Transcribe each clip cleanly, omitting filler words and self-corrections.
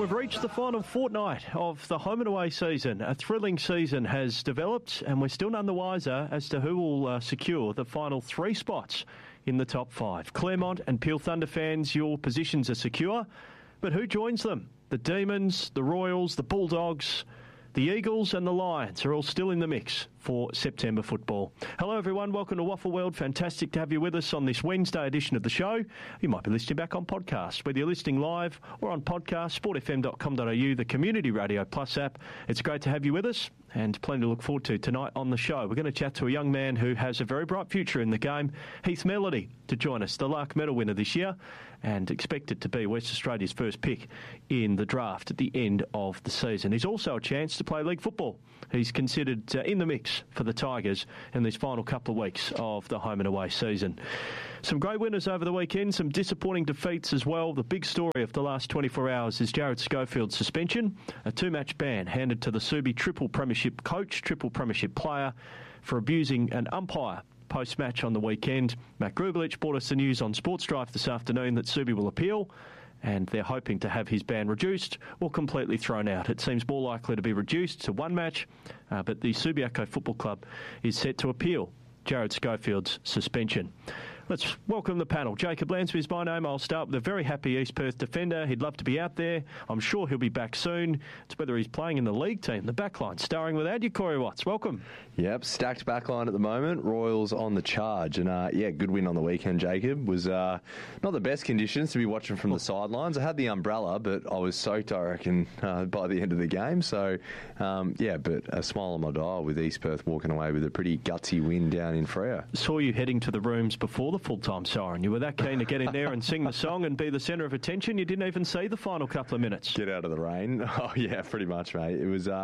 We've reached the final fortnight of the home and away season. A thrilling season has developed, and we're still none the wiser as to who will secure the final 3 spots in the top 5. Claremont and Peel Thunder fans, your positions are secure, but who joins them? The Demons, the Royals, the Bulldogs, the Eagles and the Lions are all still in the mix for September football. Hello everyone, welcome to Waffle World. Fantastic to have you with us on this Wednesday edition of the show. You might be listening back on podcast, whether you're listening live or on podcast, sportfm.com.au, the Community Radio Plus app. It's great to have you with us and plenty to look forward to tonight on the show. We're going to chat to a young man who has a very bright future in the game, Heath Melody, to join us, the Lark Medal winner this year and expected to be West Australia's first pick in the draft at the end of the season. He's also a chance to play league football. He's considered in the mix for the Tigers in these final couple of weeks of the home and away season. Some great winners over the weekend, some disappointing defeats as well. The big story of the last 24 hours is Jared Schofield's suspension, a 2-match ban handed to the Subi triple premiership coach, triple premiership player for abusing an umpire post-match on the weekend. Matt Grubelich brought us the news on Sports Drive this afternoon that Subi will appeal, and they're hoping to have his ban reduced or completely thrown out. It seems more likely to be reduced to 1 match, but the Subiaco Football Club is set to appeal Jared Schofield's suspension. Let's welcome the panel. Jacob Lansby is my name. I'll start with a very happy East Perth defender. He'd love to be out there. I'm sure he'll be back soon. It's whether he's playing in the league team, the backline, starring with you, Corey Watts. Welcome. Yep, stacked backline at the moment. Royals on the charge. And, good win on the weekend, Jacob. Was not the best conditions to be watching from the sidelines. I had the umbrella, but I was soaked, I reckon, by the end of the game. So, but a smile on my dial with East Perth walking away with a pretty gutsy win down in Freo. Saw you heading to the rooms before the full-time siren. You were that keen to get in there and sing the song and be the centre of attention, you didn't even see the final couple of minutes. Get out of the rain. Oh, yeah, pretty much, mate. It was,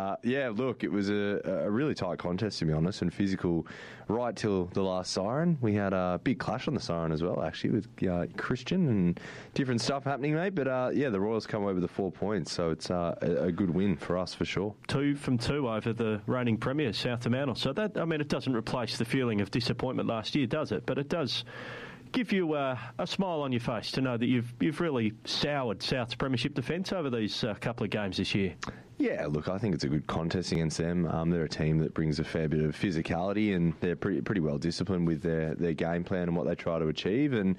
it was a really tight contest, to be honest, and physical right till the last siren. We had a big clash on the siren as well, actually, with Christian and different stuff happening, mate. But, the Royals come away with the 4 points, so it's a good win for us, for sure. 2 from 2 over the reigning premiers, South Fremantle. So that, it doesn't replace the feeling of disappointment last year, does it? But it does give you a smile on your face to know that you've really soured South's premiership defence over these couple of games this year. Yeah, look, I think it's a good contest against them. They're a team that brings a fair bit of physicality, and they're pretty well disciplined with their game plan and what they try to achieve. And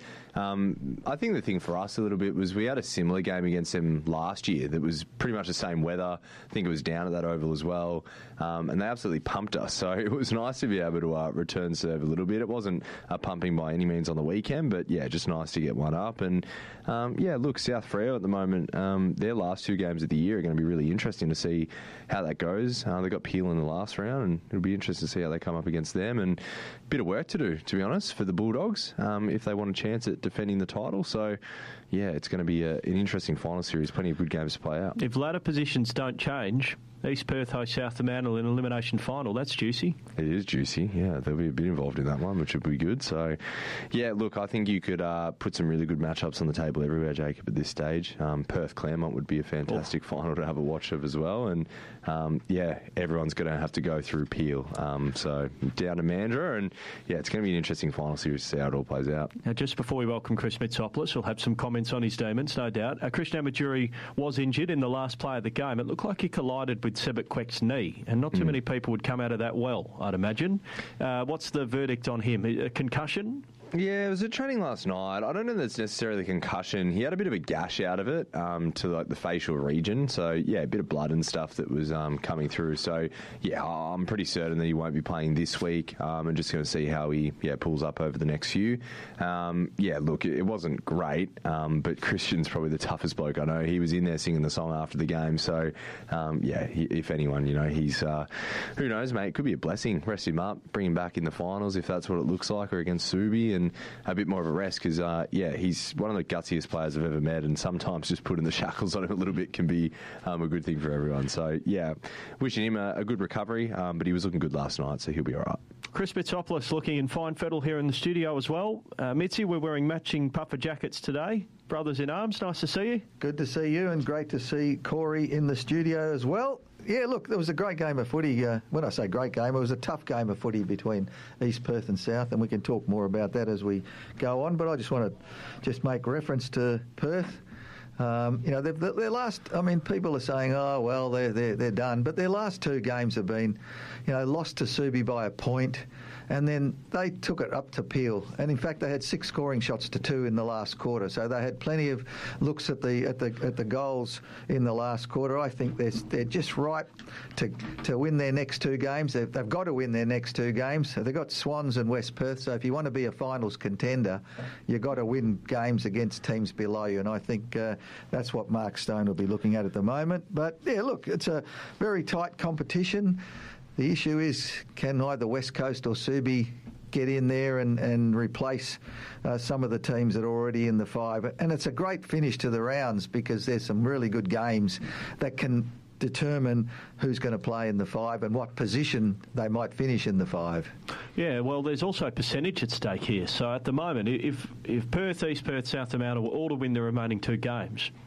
I think the thing for us a little bit was we had a similar game against them last year that was pretty much the same weather. I think it was down at that oval as well, and they absolutely pumped us. So it was nice to be able to return serve a little bit. It wasn't pumping by any means on the weekend, but yeah, just nice to get one up. And look, South Freo at the moment, their last 2 games of the year are going to be really interesting to see how that goes. They got Peel in the last round, and it'll be interesting to see how they come up against them. And a bit of work to do, to be honest, for the Bulldogs if they want a chance at defending the title. So, yeah, it's going to be an interesting final series. Plenty of good games to play out. If ladder positions don't change, East Perth hosts South Fremantle in an elimination final. That's juicy. It is juicy, yeah. There'll be a bit involved in that one, which would be good. So, yeah, look, I think you could put some really good matchups on the table everywhere, Jacob, at this stage. Perth-Claremont would be a fantastic final to have a watch of as well. And, everyone's going to have to go through Peel. So, down to Mandurah. And, yeah, it's going to be an interesting final series to see how it all plays out. Now, just before we welcome Chris Mitsopoulos, we'll have some comments on his Demons, no doubt. Christian Amajuri was injured in the last play of the game. It looked like he collided with Sebek Quek's knee, and not too many people would come out of that well, I'd imagine. What's the verdict on him? A concussion? Yeah, it was a training last night. I don't know that it's necessarily concussion. He had a bit of a gash out of it to like the facial region. So, yeah, a bit of blood and stuff that was coming through. So, yeah, I'm pretty certain that he won't be playing this week. I'm just going to see how he pulls up over the next few. Look, it wasn't great, but Christian's probably the toughest bloke I know. He was in there singing the song after the game. So, if anyone, he's, who knows, mate, it could be a blessing. Rest him up, bring him back in the finals if that's what it looks like, or against Subi, and a bit more of a rest because, he's one of the gutsiest players I've ever met, and sometimes just putting the shackles on him a little bit can be a good thing for everyone. So, yeah, wishing him a good recovery, but he was looking good last night, so he'll be all right. Chris Mitsopoulos looking in fine fettle here in the studio as well. Mitzi, we're wearing matching puffer jackets today. Brothers in arms, nice to see you. Good to see you, and great to see Corey in the studio as well. Yeah, look, there was a great game of footy. When I say great game, it was a tough game of footy between East Perth and South, and we can talk more about that as we go on. But I just want to make reference to Perth. Their last. I mean, people are saying, "Oh, well, they're done," but their last two games have been, lost to Subi by a point, and then they took it up to Peel. And in fact, they had 6 scoring shots to 2 in the last quarter, so they had plenty of looks at the goals in the last quarter. I think they're just right to win their next 2 games. They've got to win their next 2 games. So they've got Swans and West Perth. So if you want to be a finals contender, you've got to win games against teams below you. And I think that's what Mark Stone will be looking at the moment. But yeah, look, it's a very tight competition. The issue is, can either West Coast or Subi get in there and replace some of the teams that are already in the 5? And it's a great finish to the rounds because there's some really good games that can determine who's going to play in the 5 and what position they might finish in the 5. Yeah, well, there's also percentage at stake here. So at the moment, if Perth, East Perth, South Fremantle were all to win the remaining 2 games,